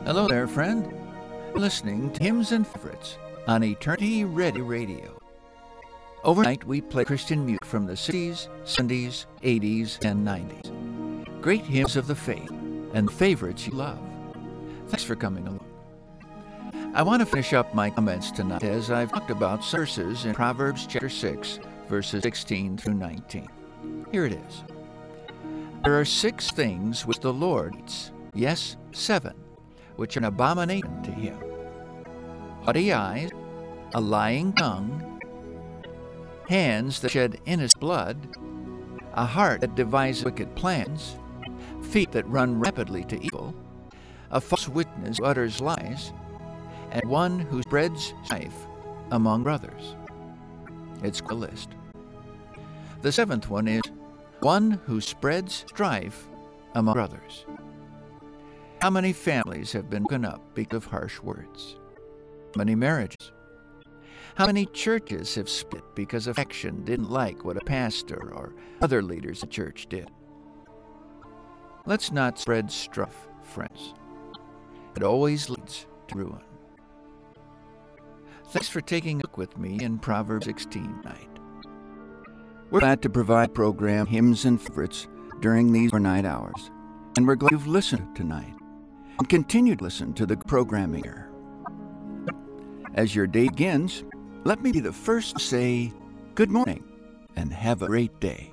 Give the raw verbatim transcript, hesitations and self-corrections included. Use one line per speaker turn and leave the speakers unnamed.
Hello there, friend. You're listening to Hymns and Favorites on Eternity Ready Radio. Overnight, we play Christian music from the sixties, seventies, eighties, and nineties. Great hymns of the faith and favorites you love. Thanks for coming along. I want to finish up my comments tonight as I've talked about verses in Proverbs chapter six, verses sixteen through nineteen. Here it is. There are six things which the Lord hates, yes, seven, which are an abomination to him: haughty eyes, a lying tongue, hands that shed innocent blood, a heart that devises wicked plans, feet that run rapidly to evil, a false witness who utters lies, and one who spreads strife among brothers. It's a list. The seventh one is one who spreads strife among brothers. How many families have been broken up because of harsh words? How many marriages? How many churches have split because a faction didn't like what a pastor or other leaders of the church did? Let's not spread strife, friends. It always leads to ruin. Thanks for taking a look with me in Proverbs sixteen tonight. We're glad to provide program Hymns and Favorites during these overnight hours, and we're glad you've listened tonight and continue to listen to the programming here. As your day begins, let me be the first to say good morning and have a great day.